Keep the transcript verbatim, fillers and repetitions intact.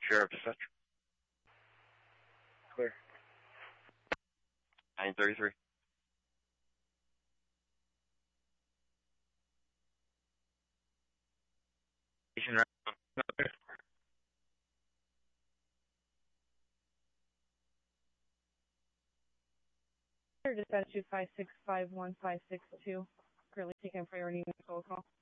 Sheriff Dispatch. Clear. nine thirty-three. Station right. Dispatch two five six five one five six two. Currently taking priority phone call.